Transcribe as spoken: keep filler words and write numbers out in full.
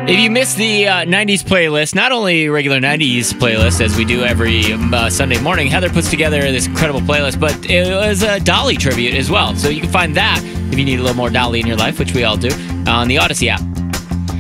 If you missed the uh, nineties playlist, not only regular nineties playlist as we do every uh, Sunday morning, Heather puts together this incredible playlist, but it was a Dolly tribute as well. So you can find that if you need a little more Dolly in your life, which we all do, on the Odyssey app.